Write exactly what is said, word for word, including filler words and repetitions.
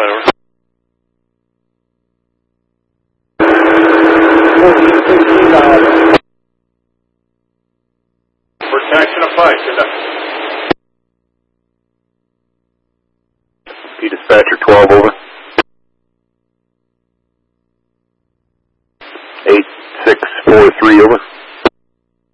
over. We're taxing a fight, good enough. P dispatcher twelve over. eight six four three over.